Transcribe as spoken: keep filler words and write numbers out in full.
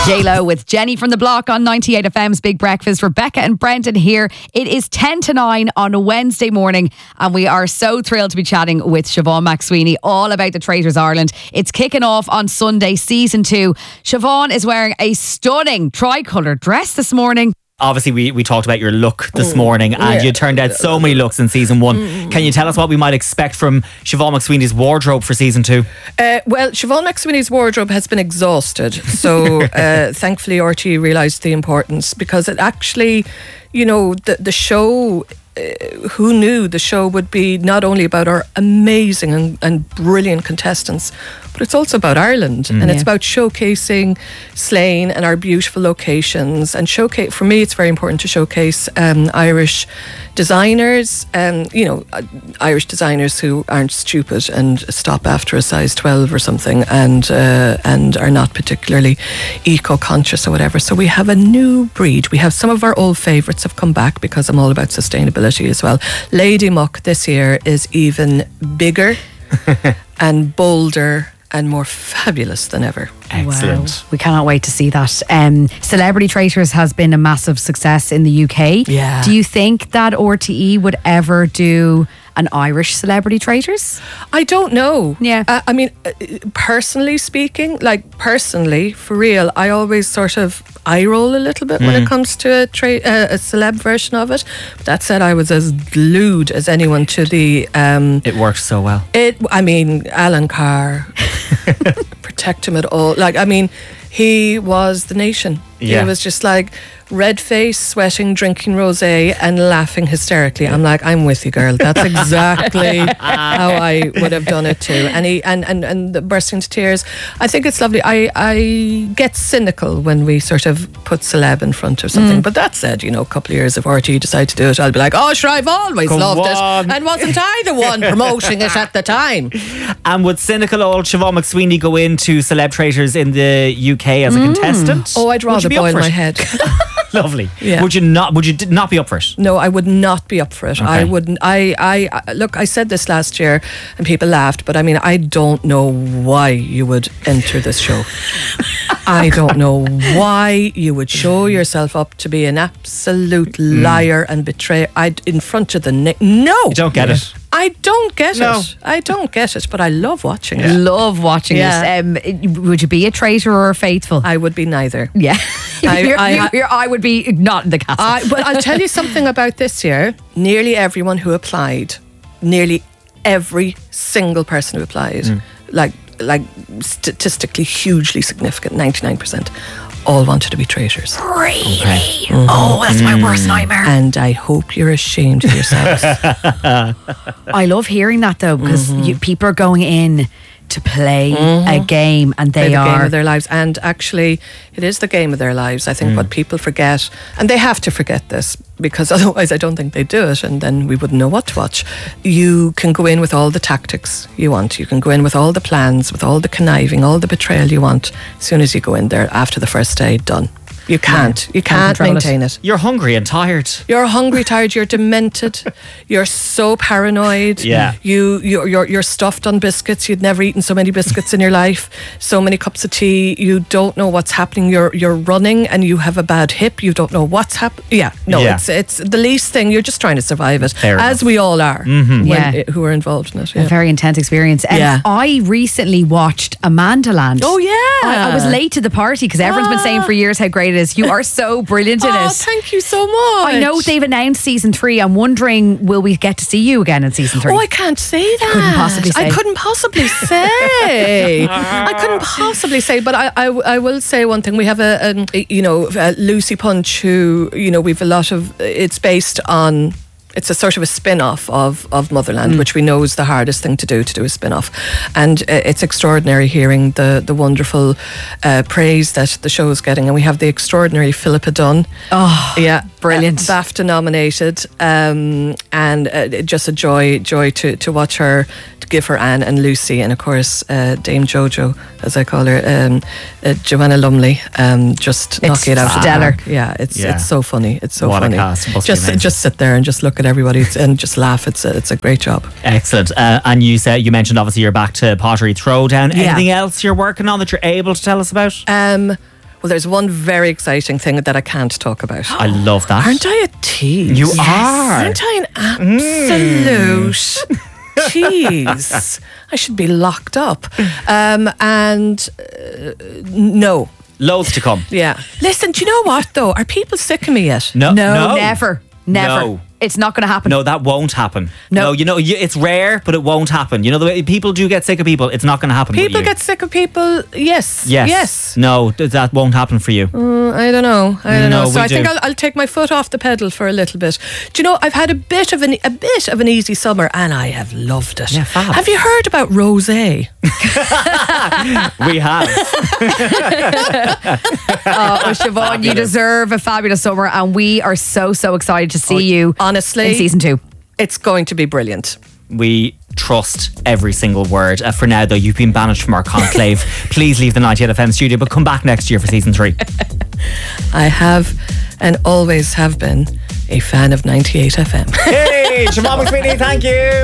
J-Lo with Jenny from the Block on ninety-eight F M's Big Breakfast. Rebecca and Brendan here. It is ten to nine on a Wednesday morning and we are so thrilled to be chatting with Siobhan McSweeney all about the Traitors Ireland. It's kicking off on Sunday, season two. Siobhan is wearing a stunning tricolour dress this morning. Obviously, we, we talked about your look this morning and yeah. you turned out so many looks in season one. Mm. Can you tell us what we might expect from Siobhan McSweeney's wardrobe for season two? Uh, well, Siobhan McSweeney's wardrobe has been exhausted. So uh, thankfully R T É realised the importance, because it actually, you know, the, the show... Uh, who knew the show would be not only about our amazing and, and brilliant contestants, but it's also about Ireland. Mm. And it's yeah. about showcasing Slane and our beautiful locations. And showcase, for me, it's very important to showcase um, Irish designers, and you know, uh, Irish designers who aren't stupid and stop after a size twelve or something, and uh, and are not particularly eco-conscious or whatever. So we have a new breed. We have some of our old favourites have come back, because I'm all about sustainability as well. Lady Muck this year is even bigger and bolder and more fabulous than ever. Excellent. Wow. We cannot wait to see that. Um, Celebrity Traitors has been a massive success in the U K. Yeah. Do you think that R T É would ever do an Irish Celebrity Traitors? I don't know. Yeah. Uh, I mean, uh, personally speaking, like personally, for real, I always sort of eye roll a little bit mm. when it comes to a, tra- uh, a celeb version of it. But that said, I was as glued as anyone to the... Um, it works so well. It. I mean, Alan Carr, protect him at all. Like, I mean, he was the nation. Yeah. He was just like... red face, sweating, drinking rosé and laughing hysterically. I'm like, I'm with you, girl. That's exactly how I would have done it too. And he and, and, and the bursting into tears. I think it's lovely. I, I get cynical when we sort of put celeb in front of something. Mm. But that said, you know, a couple of years if R T É decide to do it, I'll be like, oh, sure, I've always Come loved on. it. And wasn't I the one promoting it at the time? And would cynical old Siobhan McSweeney go into Celeb Traitors in the U K as a mm. contestant? Oh, I'd rather boil my head. Lovely. Yeah. Would you not? Would you not be up for it? No, I would not be up for it. Okay. I wouldn't. I, I look. I said this last year, and people laughed. But I mean, I don't know why you would enter this show. I don't know why you would show yourself up to be an absolute liar mm. and betrayer. I in front of the na- no. You don't get it. I don't get no. it. I don't get it, but I love watching yeah. it. Love watching yeah. it. Um, would you be a traitor or a faithful? I would be neither. Yeah. I, you're, I, you're, you're, I would be not in the castle. I, but I'll tell you something about this year. Nearly everyone who applied, nearly every single person who applied, mm. like like statistically hugely significant, ninety-nine percent, all wanted to be traitors. Really? Okay. Mm-hmm. Oh, that's my worst nightmare. And I hope you're ashamed of yourselves. I love hearing that though, because mm-hmm. you, people are going in to play mm-hmm. a game, and they play the are game of their lives. And actually, it is the game of their lives. I think mm. what people forget, and they have to forget this, because otherwise I don't think they do it, and then we wouldn't know what to watch. You can go in with all the tactics you want. You can go in with all the plans, with all the conniving, all the betrayal you want. As soon as you go in there after the first day, done. You can't. You can't, can't maintain it. it. You're hungry and tired. You're hungry, tired. You're demented. You're so paranoid. Yeah. You you're, you're you're stuffed on biscuits. You'd never eaten so many biscuits in your life. So many cups of tea. You don't know what's happening. You're you're running and you have a bad hip. You don't know what's happening. Yeah. No. Yeah. It's it's the least thing. You're just trying to survive it, Fair as enough. we all are. Mm-hmm. When, yeah. it, who are involved in it. Yeah. A very intense experience. And yeah. I recently watched Amanda Land. Oh yeah. I, I was late to the party because everyone's ah. been saying for years how great it is. You are so brilliant in oh, it. Thank you so much. I know they've announced season three. I'm wondering, will we get to see you again in season three? Oh, I can't say that. Couldn't possibly say. I couldn't possibly say. I couldn't possibly say. But I, I, I will say one thing. We have a, a you know, a Lucy Punch, who, you know, we've a lot of. It's based on. It's a sort of a spin-off of, of Motherland, mm. which we know is the hardest thing to do, to do a spin-off. And uh, it's extraordinary hearing the, the wonderful uh, praise that the show is getting. And we have the extraordinary Philippa Dunn. Oh, yeah, brilliant. Uh, BAFTA nominated. Um, and uh, just a joy joy to, to watch her, to give her Anne and Lucy. And of course, uh, Dame Jojo, as I call her, um, uh, Joanna Lumley, um, just it's knock it out of the stellar. park. Yeah, it's, yeah. it's so funny. It's so what funny. A cast. Must just, just sit there and just look at everybody and just laugh. It's a, it's a great job. Excellent. Uh, and you said you mentioned obviously you're back to Pottery Throwdown. Yeah. Anything else you're working on that you're able to tell us about? Um, Well, there's one very exciting thing that I can't talk about. I love that. Aren't I a tease? You are. Aren't I an absolute tease? I should be locked up. Um, and uh, no. Loads to come. Yeah. Listen, do you know what, though? Are people sick of me yet? No. No, No. never. Never. No. It's not going to happen. No, that won't happen. No. no, you know, you, it's rare, but it won't happen. You know, the way people do get sick of people, it's not going to happen. with People you. get sick of people, yes. Yes. Yes. No, th- that won't happen for you. Mm, I don't know. I don't No, know. So we I think do. I'll, I'll take my foot off the pedal for a little bit. Do you know, I've had a bit of an a bit of an easy summer and I have loved it. Yeah, fab. Have you heard about rosé? We have. Oh, well, Siobhan, you deserve a fabulous summer, and we are so, so excited to see you honestly, in season two. It's going to be brilliant. We trust every single word. Uh, for now, though, you've been banished from our conclave. Please leave the ninety-eight F M studio, but come back next year for season three. I have and always have been a fan of ninety-eight F M. Hey, Siobhan McSweeney, thank you.